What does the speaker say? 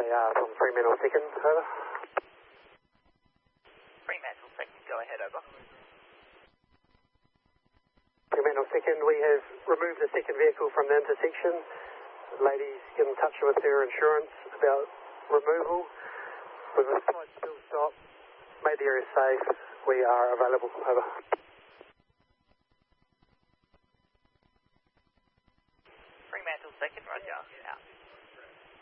They are from Fremantle second, over. Fremantle second, go ahead, over. Fremantle second, we have removed the second vehicle from the intersection. Ladies get in touch with their insurance about removal. With a slight still stop, made the area safe. We are available, over. Fremantle second, roger, out.